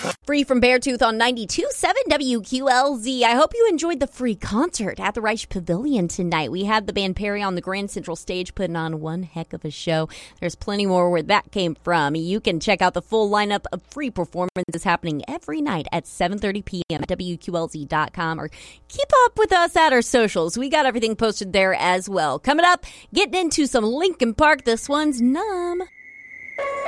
Free from Beartooth on 92.7 WQLZ. I hope you enjoyed the free concert at the Reich Pavilion tonight. We had the band Perry on the Grand Central Stage putting on one heck of a show. There's plenty more where that came from. You can check out the full lineup of free performances happening every night at 7:30 p.m. at WQLZ.com, or keep up with us at our socials. We got everything posted there as well. Coming up, getting into some Linkin Park. This one's Numb.